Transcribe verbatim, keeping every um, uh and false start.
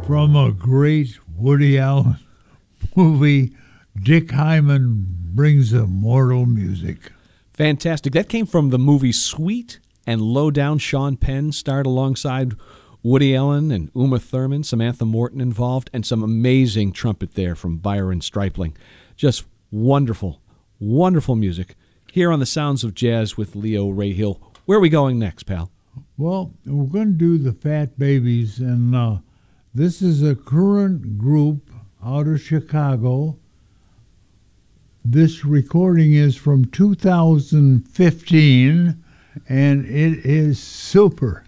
from a great Woody Allen movie, Dick Hyman Brings Immortal Music. Fantastic. That came from the movie Sweet and Low Down. Sean Penn starred alongside Woody Allen and Uma Thurman, Samantha Morton involved, and some amazing trumpet there from Byron Stripling. Just wonderful, wonderful music here on the Sounds of Jazz with Leo Rahill. Where are we going next, pal? Well, we're going to do the Fat Babies, and uh, this is a current group out of Chicago. This recording is from two thousand fifteen, and it is super.